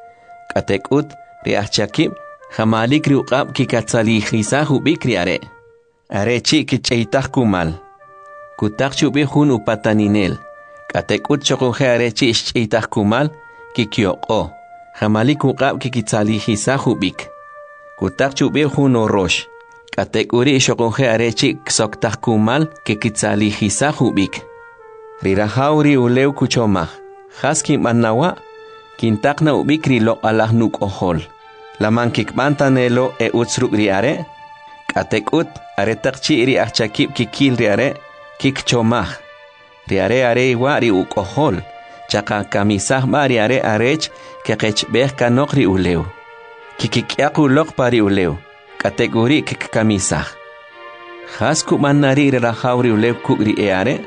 Katekut ri achakib, jamalik ri uqab kikatzalihisahu bikri are. Arechi kicheitak kumal. Kutakchu bihun upataninel. Katekut chokunje arechi ischeitak kumal, kikyoko. Jamalik uqab kikitzalihisahu bik. Kutakchu bihun orosh. Katekuri shokonje arechi ksoktak kumal kikitzalihisahu bik. Rirahauri uleu kuchomah. Haski manawa, kintakna ubikri lo alahnuk ohol. Laman kikmantanelo e utsruk riare. Katekut aretakchi ri achakib kikil riare, kikchomah. Riare are iwa ri ukohol. Chaka kamisah ma riare arech kekechbeh kanok ri uleu. Kikikyaku lok pari uleu. Kategori kikamisah. Hasku manari rirahauri uleu kukri eare.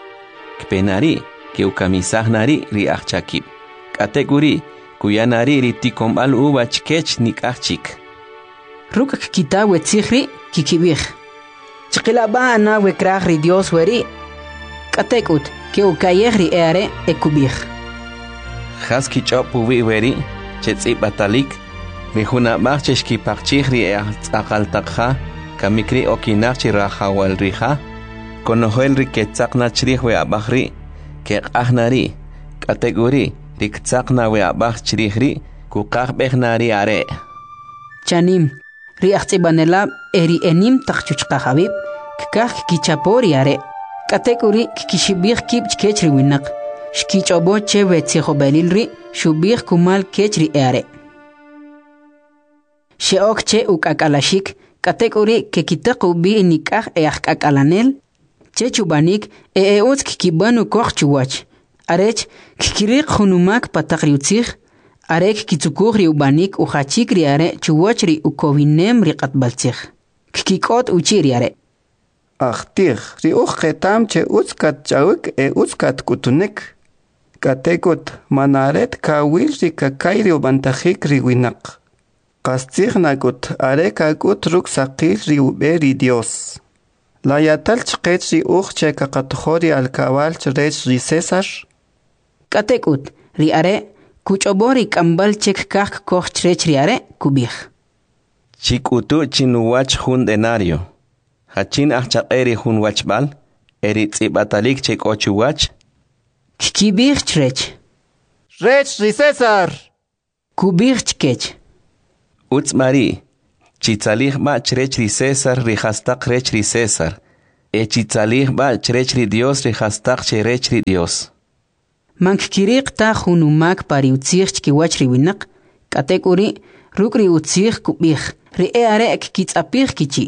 Kpenari ke ukamisah nari ri achakib. Kategori kuyanari ri tikombal uwach kech nikachik.
Ruk kita wetzihri kikibih. Chikilaba ana wekrah ri Dios weri. Katekut ke ukayehri eare ekubih.
Haski chopu weri chetzi batalik. Rihuna macheshki pakchihri akaltakha. Kamikri okinachchi rahawal riha. Konohel riketzakna chrihwe abahri. Ke ahnari. Kategori riktzakna we abah chrihri. Kukah behnari are.
Chanim. Ri achzibanelab eri enim takchuchkahabib. Kikah kichapori are. Kategori kikishibih kibch kechri winak. Shkichobo chewe tzihobelilri. Shubih kumal kechri are. Sheok che ukakalashik. Kategori kekitaku bi nikah akakalanel. Che chubanik eutsk kibanu koch chuwach. Arech kikirik hunumak patakriutzich. Arek kitsukuri ubanik uchachikri are chuwachri ukovinem riqatbaltzich. Kikikot uchiri are.
Achtir, ri ketam che utskat chawik utskat kutunik. Katekut manaret kawil ri kakayri ubantajik ri winak. Kastignagut arekakut ruk sakir ri uberi Dios. La yatal chqech ri che kakatjori al cabal chrech ri César.
Katekut ri are kuchobori kambal chek kak koch chrech ri are kubih.
Chikutu chinuwach hun denario. Hachin achaqeri hun wachbal. Eri tzibatalik chek ochuwach.
Kikibih chrech.
Rech ri César.
Kubich chkech.
Utz Mari. Chitzalih ba chrech ri César ri hastak rech ri César. Chitzalih ba chrech ri Dios ri hastak cherech ri Dios.
Mankkirik ta hunumak pari utzich kiwach ri winak. Katek uri ruk ri utzich kubich. Ri are kitzapich kichi.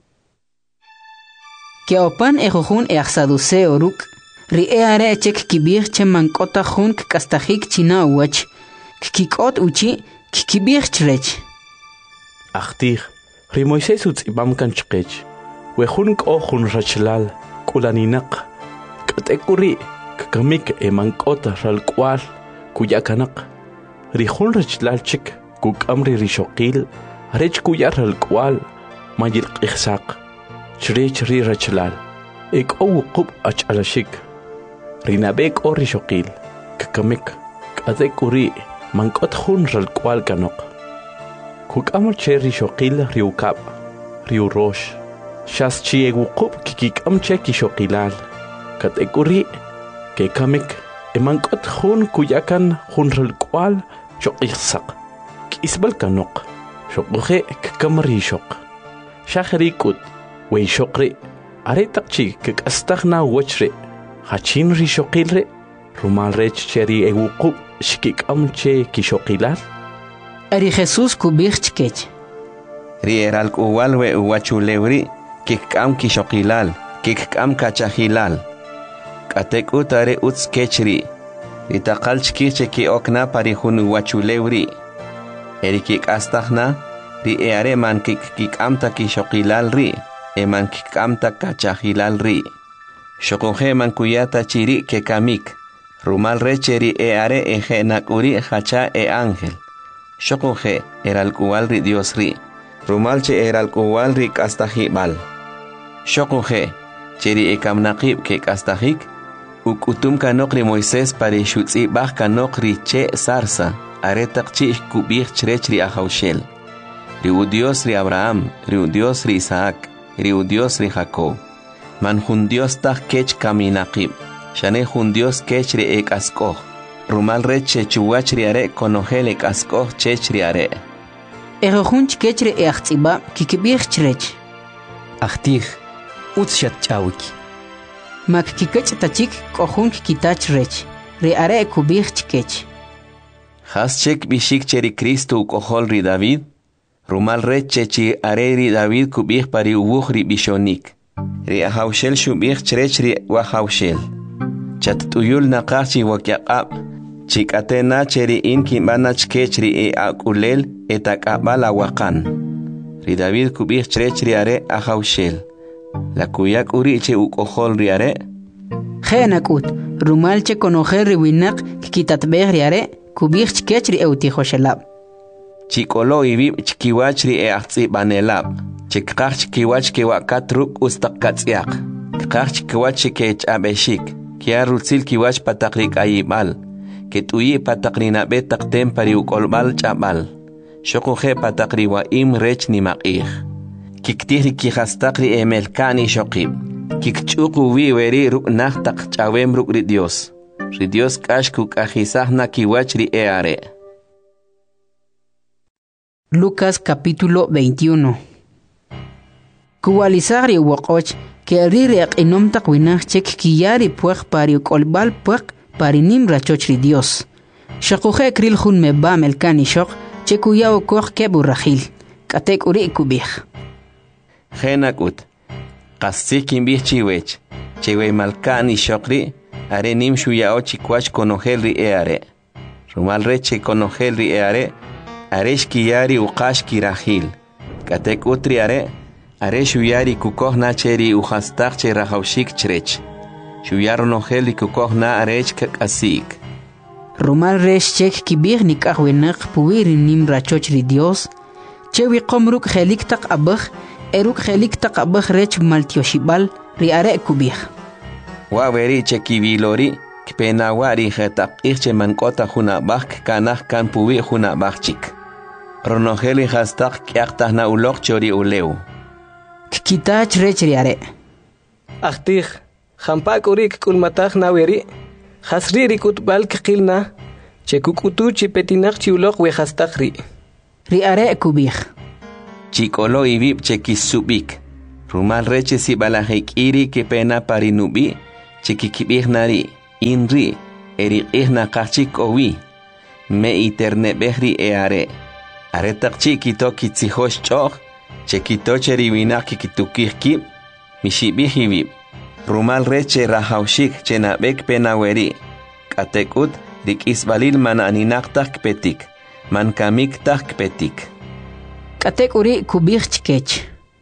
Keopan ejojun eaxaduseo ruk. Ri are chek kibich che mankota jun kastahik china uwach. Kikot uchi kibich chrech.
Achtich, ri Moisés utzibam kan chqech. Wejun k'ojun rachlal, kulaninak. Katekuri, kakamik mankota ralkwal, kuyakanak. Rijun rachlal chik, kukamri rishoqil, rech kuyar ralkwal, mayil qihsak. Chrech ri rachlal. Ek wuqub achalashik. Rinabek o rishoqil, kakamik. Katekuri, mankot jun ralkwal kanok. Kukamul che rishoqil riukab, riurosh. Shas chi wuqub kikikam che kishoqilal. Katekuri, kekamik, mankot jun kuyakan jun ralkwal, shoqihsak. Kisbal kanok, shoquje kakamri shoq. Shahirikut, wey shoqri, aretakchi kikastagna wachri. Hachin rishoqilre, rumal rech cheri wuqub shikikam che kishoqilal.
Ari Jesús kubich chkech.
Ri eral uwal we uwachulewri kikam kishoqilal, kikam kachahilal. Katek utare utz kechri. Ri taqal chkiche ki okna pari hun uwachulewri. Eri kik astagna, ri eare man kikam ta kishoqilal ri, man kikam ta kachahilal ri. Shokoje man kuyata chiri ke kamik. Rumal recheri eare eje nakuri hacha ángel. Shokoje eral kuwal ri Dios ri. Rumal che eral kuwal ri kastahibal. Shokoje cheri ekam naqib ke kastahik. Ukutum kanok ri Moisés pare shutzi bah kanok ri che sarsa. Aretak chi kubich chrech ri ahaushel. Ri Dios ri Abraham, ri Dios ri Isaac, ri Dios ri Jacob. Man jun Dios tah kech kaminaqib. Shane jun Dios kech ri ek askoh. Rumal reche chuwach ri are konogel ek askoh chech ri are.
Ejojun chkech ri eachtiba kikibich chrech.
Achtich, utshat chawik.
Mak kikech tachik kohun kikitach rech. Ri are kubich chkech.
Has chek bishik cheri Cristo ukohol ri David. Rumal reche chi are ri David kubich pari uwuh ri bishonik. Ri ahaushel shubich chrech ri wahaushel. Chat tuyul naqachi wakyaqab. Chikatena cheri in kimbana chkech ri akulel etakabala wakan. Ri David kubich chrech ri are ahaushel. La kuyak uri che ukohol ri are.
Genakut, rumal che konojer ri winak kitatbeh ri are kubich chkech ri eutihoshelab.
Chikolo ibib chkiwach ri eachzi banelab. Chikach chkiwach kiwakatruk ustakatsiak. Kach chkiwach kech abeshik. Kia rutzil kiwach patakrik ayibal. Ketuyi patakrina betak tempari ukolbal chabal. Shokuje patakri wa im rech ni maqih. Kiktihri kihastakri emelkani shokib. Kikchuku weri ruk nachtak chawem ruk ri Dios. Ri Dios kashkuk ajisahna kiwach ri eare.
Lucas capítulo 21. Kuwalizari wakoch que rirek inom takwinach chek kiyari puech pari kolbal puech pari nim rachoch ri Dios. Shakuje kril jun meba melkani shok chekuyao koch keburrahil. Katek uri kubich.
Genakut. Kassikin bich chiwech. Chewe malkani shokri. Are nim shuyao chikwach konogel ri eare. Rumal reche konogel ri eare. Aresh kiyari uqash kirahil. Katek utri are. Are shuyari kukoh na cheri uhastak che rahaushik chrech. Shuyar nogel kukoh na arech kakasik.
Rumal resh chek kibir nikah wenak puwiri nim rachoch ri Dios. Chewi komruk helik tak abah. Eruk helik tak abah rech maltioshibal ri are kubih.
Waweri chekibilori. Kpenawari hetak iche mankota huna bak kanah kan puwi huna bakchik. Ronogeli hastak kiaktah na ulok chori uleu.
Kikitach rech ri are.
Achtich, champak urik kulmatach na weri. Hasri rikut bal kikilna. Chekukutu chipetinak chiulok wejastak ri.
Ri are kubij.
Chikolo ibib chekisubik. Rumal reche si balajik iri que pena parinubi. Chekikibig nari. Inri. Erik na kachik owi. Me iterne behri are. Aretak chikito kitsihosh choch. Chekito cheriwinak kikitukik. Mishibig ibib. Rumal reche rahaushik chenabek penaweri. Katekut rik isbalil man aninaktak petik. Man kamik tak petik.
Katek uri kubij chkech.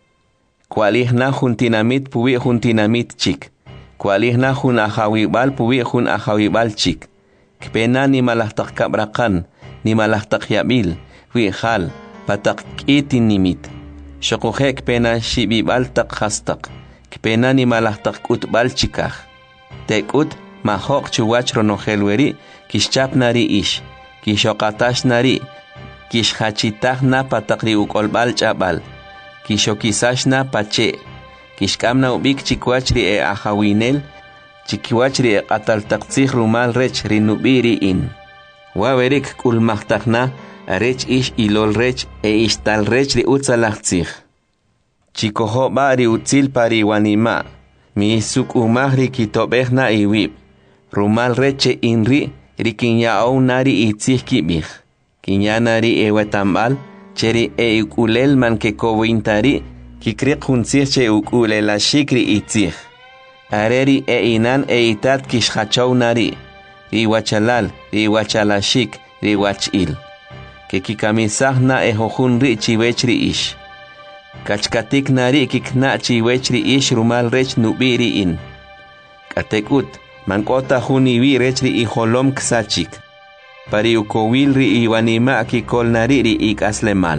Kualihna juntinamit puwi juntinamit chik. Kualihna jun ahawibal puwi jun ahawibal chik. Kpena ni malahtak kabrakan, ni malahtak yabil, wihal, patak itinimit. Shokuhe kpena shibibal tak hastak. Kpena ni malahtak utbal chikah. Tekut mahok chuwach ronohelweri kishchap nari ish. Kishokatash nari. Kishhachitah na patakri ukolbal chabal. Kishokisash na pache. Kishkamna ubik chikwachri e ahawinel. Chikwachri e ataltaktsih rumal rech rinubiri in. Wawerik kulmachtakna arech ish ilol rech e ishtal rech ri utzalachtsih. Chikoho bari utzil pari wanima. Mi isuk umahri kitobehna iwib. Rumal reche inri rikinya au nari itzih kibih. Kinyanari e wetambal, cheri e ukulel man ke kowintari, kikrik hunsir che ukulela shikri itzih. Areri e inan e itat kishhachow nari, riwachalal, riwachalashik, riwachil. Ke kikamisah na e hohunri chiwechri ish. Kachkatik nari kikna chiwechri ish rumal rech nubiri in. Katekut, mankota huniwi rechri i holom ksachik. Pari ukowilri iwanima kikol nariri ikaslemal.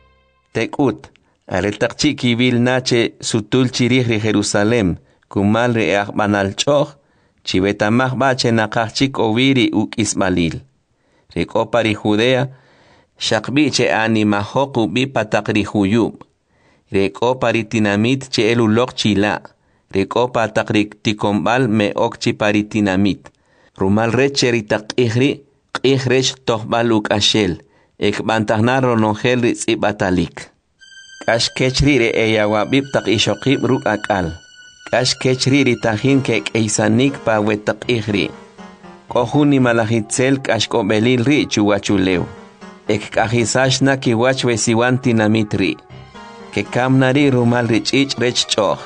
Tekut, aretakchi kibil nache sutul chirihri Jerusalem, kumalri akbanal choch, chivetamach bache nakachik oviri uk ismalil. Riko pari Judea, shakbiche animahoku bi patakri huyub. Riko pari tinamit che elulok chila. Riko patakri tikombal me okchi pari tinamit. Rumal recheri tak ihri, Ihrech tohbaluk ashel, ek bantahnaro nongel ritzibatalik. Kash kechrire eyawabib tak ishokib ruk akal. Kash kechriri tahin kek eisanik pa wetak ihri. Kohuni malahitzel kash kobelil ri chuwachuleu. Ek kahisash na kiwach wesiwan tinamitri. Ke kamnari rumal richich rech choch.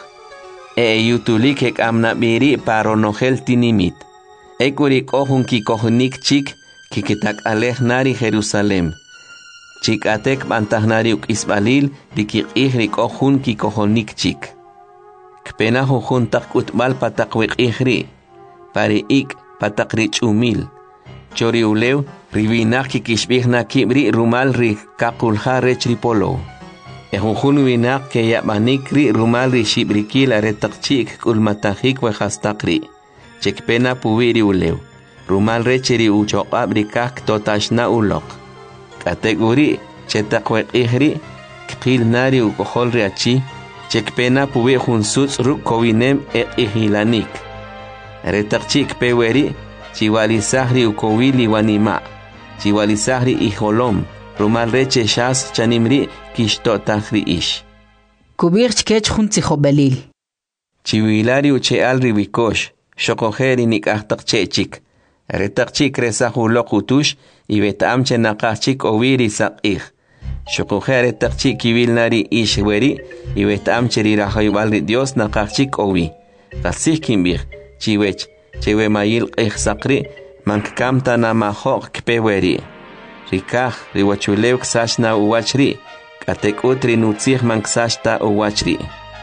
Yutulik ek amnabiri paro nongel tinimit. Ekurik ohun kikohunik chik. Kikitak alej nari Jerusalem. Chikatek bantahnari uk isbalil dikik ihrik ohun kikohonik chik. Kpena hohun tak utbal patakwek ihri. Pari ik patakri chumil. Chori ulew rivinak kikishbihna kibri rumal ri kakulha rechri-polo. Ehohun winak ke yabanikri rumal ri shibrikil aretak chik kulmatahik wejastakri. Chekpena puwiri ulew. Rumal recheri uchoqab rikak totashna ulok. Kategori chetakwek ihri, kqil nari ukohol riachi, chekpena puwe junsuts ruk kowinem ihilanik. Retakchik peweri, chiwalisahri ukowili wanima, chiwalisahri iholom, rumal reche shas chanimri kishtotahri ish.
Kubir chkech juntsijo belil.
Chiwilari uchealri wikosh, shokojeri nikahtak chechik. Retakchik resahulok utush y betamche nakachik oviri sakih. Shokuhe retakchik kivilnari ishweri y betamche rirahaybal Dios nakachik ovi. Kasih kimbir, chiwech, chewe mayil sakri, mankamta namahok kpeweri. Rikah, riwachulew ksashna uwachri, katekutri nutzih manksashta uwachri.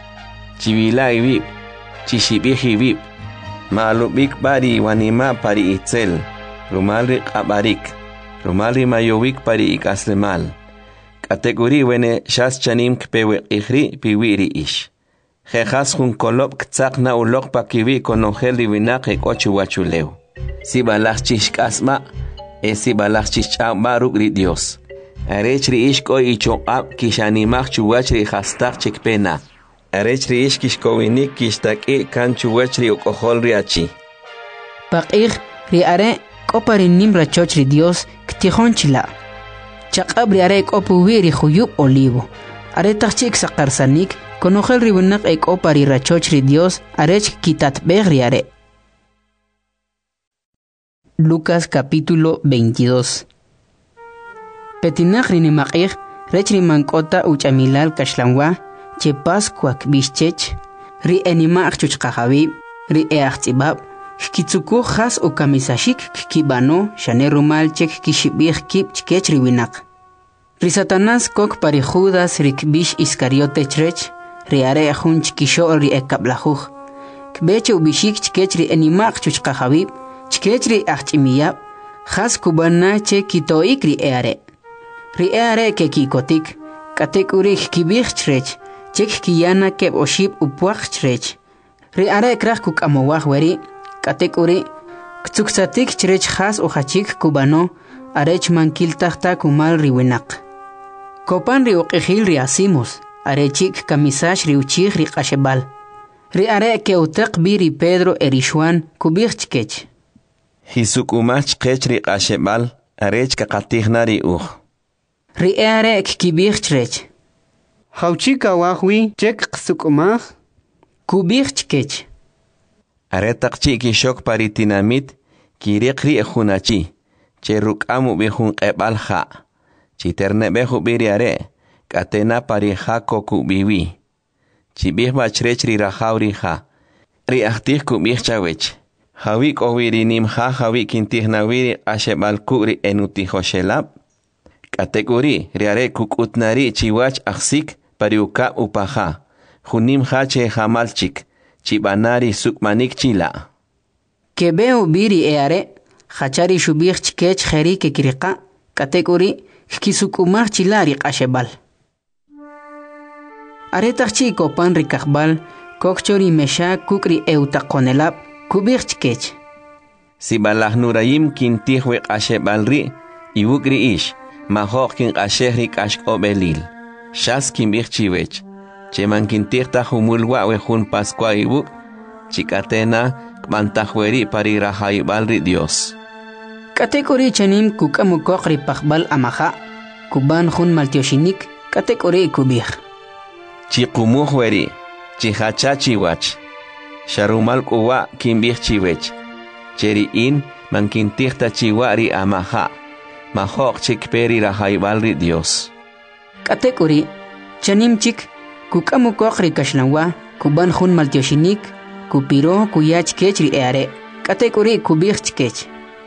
Chivila ibib, chishibih ibib. Maalubik bari wanima pari itzel, rumalri qabarik, rumalri mayowik pari ikaslemal. Kategori wene shas chanim kpewe ihri piwiri ish. Jejas jun kolop ktzak na ulok pakiwi konongel divinak ekochu wachulew. Si balach chishkasma, si balach chishchamba rukri Dios. Arechri ish ko ichokab kishanimach chuwachri hastak chekpena. Arechri ish kishkowinik kishtak kanchu wachri okohol riachi.
Pakir ri are Koparinim rachochri Dios ktihon chila. Chaqabri are kopuwiri huyub olivo. Are tachik sakarsanik konojel ribunak kopari rachochri Dios arech kitat begri are. Lucas capítulo 22. Petinak rinimaqih rechri mankota uchamilal kashlanwa che pascuak bischech ri enimaq chuchqahabib ri eachtibab kitsuku khas o kamisashik kibano shanerumal chek kishibih kip chkech riwinak ri Satanás kok pari Judas ri kbish Iscariote chrech ri are hun chkisho ri ekablahuj kbeche ubishik chkech ri enimaq chuchqahabib chkech ri achimiyab khas kubana che kitoik ri eare Riare ke kikotik, katekurich kibich chrech, chek kiyana keb oshib upuach chrech. Riare krach kuk amowach weri, katekuri, ktsuksatik chrech has ohachik kubano, arech mankil tahta kumal riwinak. Kopan riuqihil riasimos, arechik kamisash riuchich riqashebal. Riare ke utek biri Pedro erishuan kubich chkech.
Hisuk umach chkech riqashebal, arech kakatihna riuch.
Riare kibich chrech.
Hauchika wahwi chek sukumah.
Kubich chkech.
Aretaqchi kishok paritinamit kirikri ejunachi. Cheruk amu bihun qebal ha. Chiterne behu biriare. Katena pariha koku biwi. Chibih bachrech ri rahauri ha. Ri ahtih kubich chawech. Hawik owirinim ha hawik intihnawiri ashebal kuri enutihoshelab. Kategori riare kukutnari chiwach aksik pariuka upaha. Junim hache hamalchik. Chibanari sukmanik chila.
Kebeo biri eare. Hachari shubich chkech kheri ke kirika. Kategori kisukumah chilari qashebal. Aretachchi kopan rikakbal. Kokchori mesha kukri eutakonelab. Kubich chkech.
Sibalah nurayim kintihwe qashebal ri. Iwukri ish. Mahok kin ashehrik ashkobelil. Shas kim chiwech. Cheman kintirta humulwa wehun pascua ibuk. Chikatena kmantahueri parirahaibalri Dios.
Kategori chanim kukamukokri pakbal amaha. Kuban hun maltioshinik. Kategori kubih.
Chikumuhueri. Chihacha chiwach. Sharumal kuwa kimbih chiwech. Cheriin mankintirta chiwari amaha. Mahok chik peri rahaibalri Dios.
Kategori chanim chik kukamukokri kashnanwa kuban hun maltioshinik kupiro kuyach kechri eare. Kategori kubich chkech.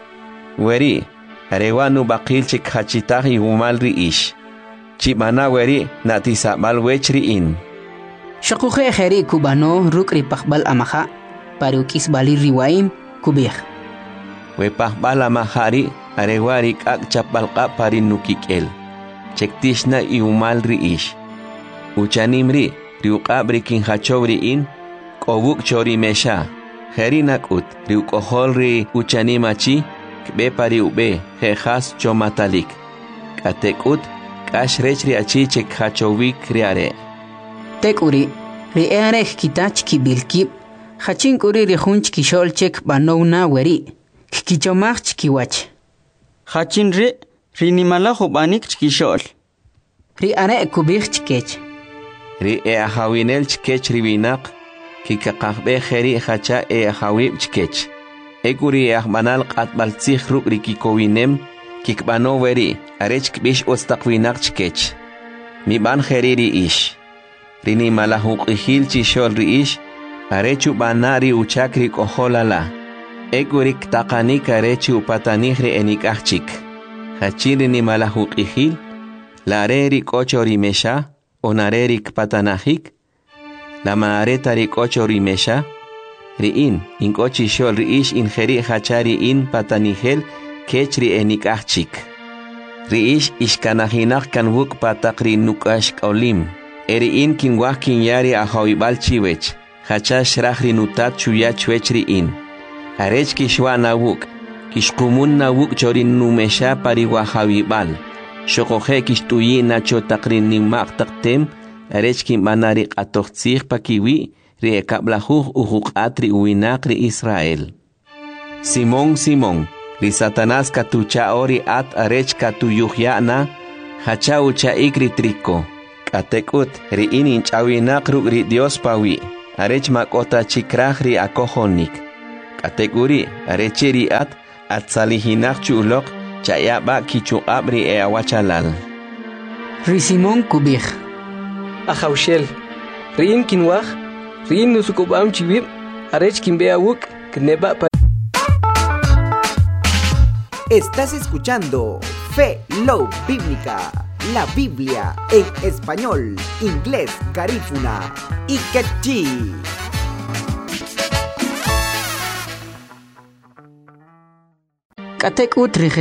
Weri arewanu bakil chik hachitahi umalri ish. Chibana weri natisabal wechri in.
Shakuje kheri kubano rukri pakbal amaha parukis bali riwaim kubich.
We pakbal amahari arewari kak chapalqa parinukikel. Chektishna iumalri ish. Uchanimri riuqabri kinhachobri in. Kobuk chori mesha. Herinakut riukoholri uchanimachi. Kbe pari ube hejas chomatalik. Katekut kashrechri achi chekhachowik riare.
Tekuri riare kitach kibilkip. Hachinkuri rihunch kishol chek banowna weri. Kichomach kiwach.
Hachinri rinimala hubanik chkishol.
Ri are kubich chkech.
Ri ahawinel chkech riwinak. Kikakakbe kheri hacha ahawib chkech. Eguri ahmanal qatbaltzih ruk rikikowinem. Kikbano weri arech kbish ostaqwinak chkech. Miban kheri ri ish. Rinimala huqihil chishol ri ish. Arechu banari uchakri koholala. Egurik taqanik arechu patanihri enikachik. Hachiri ni malahuk ihil. Larerik ochori mesha. Onarerik patanahik. La maaretari ochori mesha. Riin inkochi shol riish injeri hachari in patanihel. Kechri enikachik. Riish ishkanahinak kanwuk patakri nukashk olim. Eriin kinwah kinyari ahawibal chiwech. Hachash rahri nutat chuya chwechri in. Arech kishwa nawuk. Kishkumun nawuk chorin numesha pariwahawibal. Shokohe kishtuyi nacho takrin nimak taktem. Arech kimanarik atochtzich pakiwi. Riekablahuh uhuk atri uinakri Israel. Simón, Simón. ri Satanás katucha ori at arech katuyuhyana hachau cha ikri triko katekut ri inin chawinaq ruk ri Dios pawi arech makota chikraj ri akojonik katekuri arechi ri at atzalihinaq chulok chayaba kichuqab ri awachalal
ri Simón kubij
Ajaushel rin kinwaj rin nusukubam chibib arech kimbeawuk kneba.
Estás escuchando Fe Love Bíblica, la Biblia en español, inglés, garífuna y quechí.
katek utrije